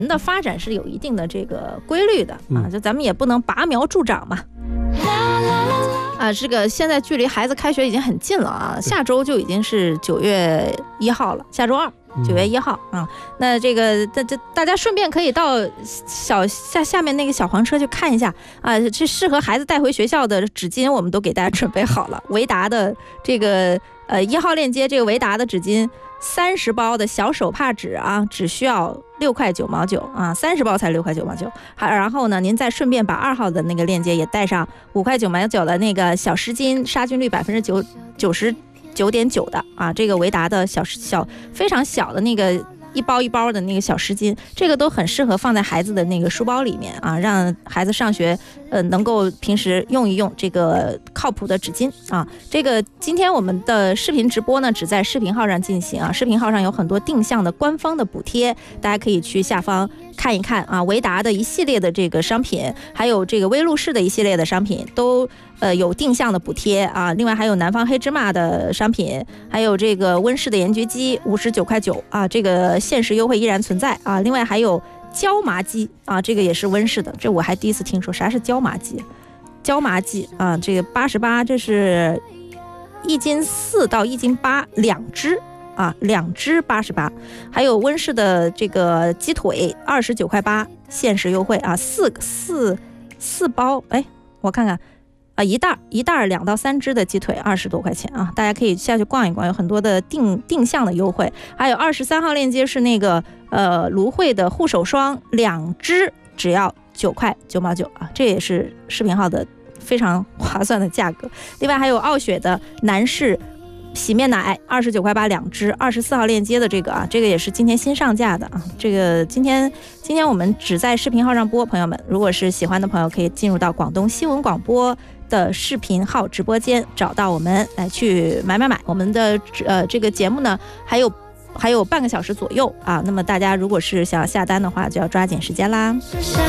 人的发展是有一定的这个规律的啊，就咱们也不能拔苗助长嘛。这个现在距离孩子开学已经很近了啊，下周就已经是9月1号了，下周2。9月1号啊，那这个大家顺便可以到下面那个小黄车去看一下啊，这适合孩子带回学校的纸巾我们都给大家准备好了。维达的这个1号链接，这个维达的纸巾30包的小手帕纸啊，只需要6块9毛9啊，30包才6块9毛9。好，然后呢，您再顺便把2号的那个链接也带上5块9毛9的那个小湿巾，杀菌率99.9%的啊，这个维达的小非常小的那个一包一包的那个小湿巾，这个都很适合放在孩子的那个书包里面啊，让孩子上学能够平时用一用这个靠谱的纸巾啊。这个今天我们的视频直播呢，只在视频号上进行啊，视频号上有很多定向的官方的补贴，大家可以去下方看一看啊。维达的一系列的这个商品，还有这个威露士的一系列的商品都有定向的补贴啊。另外还有南方黑芝麻的商品，还有这个温氏的盐焗鸡59块9啊，这个限时优惠依然存在啊。另外还有椒麻鸡啊，这个也是温氏的，这我还第一次听说啥是椒麻鸡。椒麻鸡啊，这个88，这是1斤4到1斤8，2只啊，2只88。还有温氏的这个鸡腿29块8，限时优惠啊，4包，哎，我看看啊，一袋2到3只的鸡腿20多块钱啊，大家可以下去逛一逛，有很多的定向的优惠。还有23号链接是那个芦荟的护手霜，2只只要9块9毛9啊，这也是视频号的非常划算的价格。另外还有傲雪的男士洗面奶29块82只，24号链接的这个啊，这个也是今天新上架的啊。这个今天我们只在视频号上播，朋友们如果是喜欢的朋友，可以进入到广东新闻广播的视频号直播间，找到我们来去买。我们的这个节目呢，还有半个小时左右啊。那么大家如果是想要下单的话，就要抓紧时间啦。